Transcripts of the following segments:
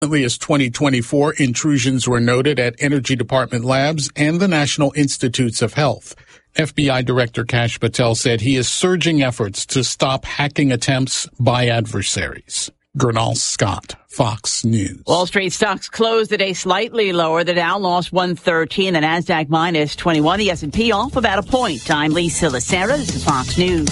As 2024, intrusions were noted at Energy Department labs and the National Institutes of Health. FBI Director Kash Patel said he is surging efforts to stop hacking attempts by adversaries. Gernal Scott, Fox News. Wall Street stocks closed today slightly lower. The Dow lost 113, the Nasdaq minus 21, the S&P off about a point. I'm Lisa Lacera. This is Fox News.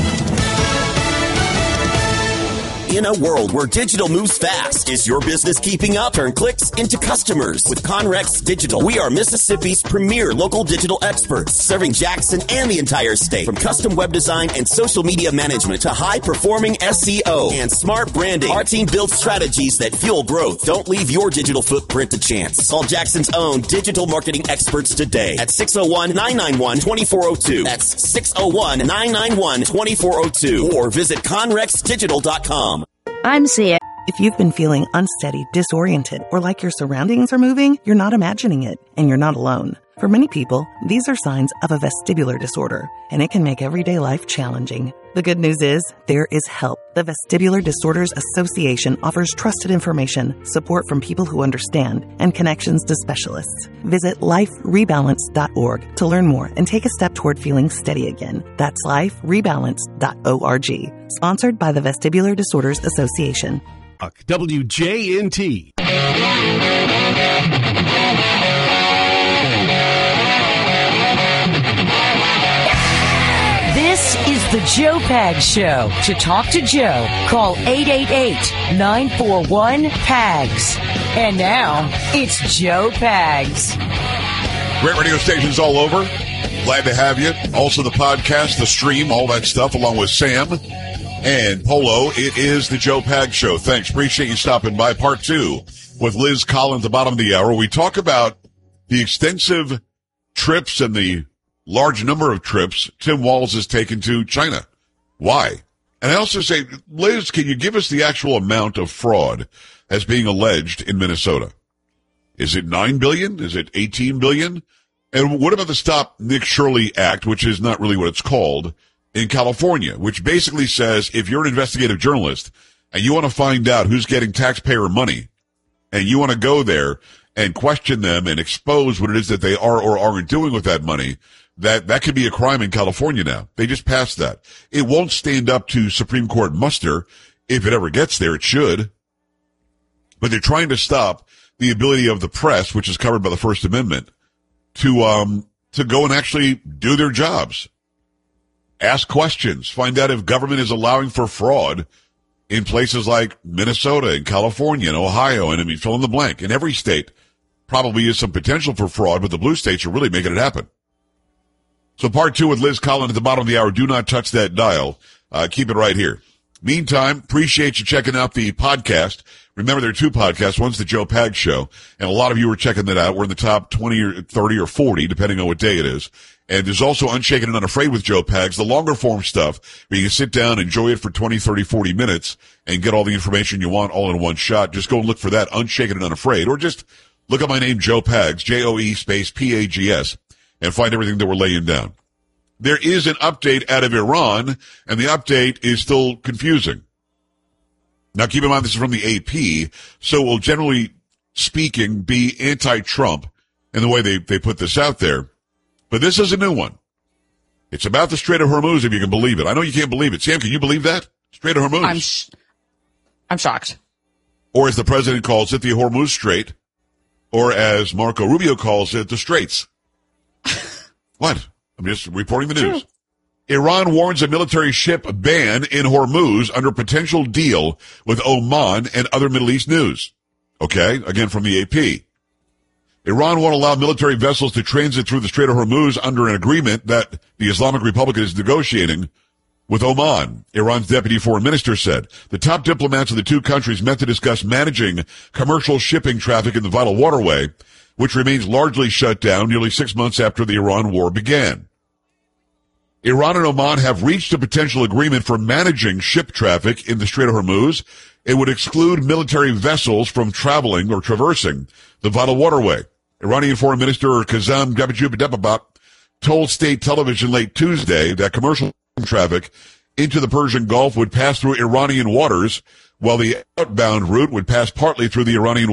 In a world where digital moves fast, is your business keeping up? Turn clicks into customers with Conrex Digital. We are Mississippi's premier local digital experts, serving Jackson and the entire state. From custom web design and social media management to high-performing SEO and smart branding, our team builds strategies that fuel growth. Don't leave your digital footprint to chance. Call Jackson's own digital marketing experts today at 601-991-2402. That's 601-991-2402. Or visit conrexdigital.com. I'm Sia. If you've been feeling unsteady, disoriented, or like your surroundings are moving, you're not imagining it, and you're not alone. For many people, these are signs of a vestibular disorder, and it can make everyday life challenging. The good news is, there is help. The Vestibular Disorders Association offers trusted information, support from people who understand, and connections to specialists. Visit liferebalance.org to learn more and take a step toward feeling steady again. That's liferebalance.org. Sponsored by the Vestibular Disorders Association. WJNT. This is the Joe Pags Show. To talk to Joe, call 888-941-PAGS. And now, it's Joe Pags. Great radio stations all over. Glad to have you. Also the podcast, the stream, all that stuff, along with Sam and Polo. It is the Joe Pags Show. Thanks. Appreciate you stopping by. Part 2 with Liz Collins at the bottom of the hour. We talk about the extensive trips and the large number of trips Tim Walz has taken to China. Why? And I also say, Liz, can you give us the actual amount of fraud as being alleged in Minnesota? Is it $9 billion? Is it $18 billion? And what about the Stop Nick Shirley Act, which is not really what it's called, in California, which basically says if you're an investigative journalist and you want to find out who's getting taxpayer money and you want to go there and question them and expose what it is that they are or aren't doing with that money, that could be a crime in California now. They just passed that. It won't stand up to Supreme Court muster. If it ever gets there, it should. But they're trying to stop the ability of the press, which is covered by the First Amendment, to go and actually do their jobs. Ask questions. Find out if government is allowing for fraud in places like Minnesota and California and Ohio, and I mean, fill in the blank. In every state probably is some potential for fraud, but the blue states are really making it happen. So part 2 with Liz Collins at the bottom of the hour. Do not touch that dial. Keep it right here. Meantime, appreciate you checking out the podcast. Remember, there are 2 podcasts. One's the Joe Pags Show, and a lot of you are checking that out. We're in the top 20 or 30 or 40, depending on what day it is. And there's also Unshaken and Unafraid with Joe Pags, the longer form stuff, where you can sit down, enjoy it for 20, 30, 40 minutes, and get all the information you want all in one shot. Just go and look for that, Unshaken and Unafraid, or just look up my name, Joe Pags, J-O-E space P-A-G-S, and find everything that we're laying down. There is an update out of Iran, and the update is still confusing. Now, keep in mind, this is from the AP, so it will generally speaking be anti-Trump in the way they put this out there. But this is a new one. It's about the Strait of Hormuz, if you can believe it. I know you can't believe it. Sam, can you believe that? Strait of Hormuz. I'm shocked. Or as the president calls it, the Hormuz Strait. Or as Marco Rubio calls it, the Straits. What? I'm just reporting the news. True. Iran warns a military ship ban in Hormuz under potential deal with Oman and other Middle East news. Okay, again from the AP. Iran won't allow military vessels to transit through the Strait of Hormuz under an agreement that the Islamic Republic is negotiating with Oman, Iran's deputy foreign minister said. The top diplomats of the 2 countries met to discuss managing commercial shipping traffic in the vital waterway, which remains largely shut down nearly 6 months after the Iran war began. Iran and Oman have reached a potential agreement for managing ship traffic in the Strait of Hormuz. It would exclude military vessels from traveling or traversing the vital waterway. Iranian Foreign Minister Kazem Gabajubadebabot told state television late Tuesday that commercial traffic into the Persian Gulf would pass through Iranian waters while the outbound route would pass partly through the Iranian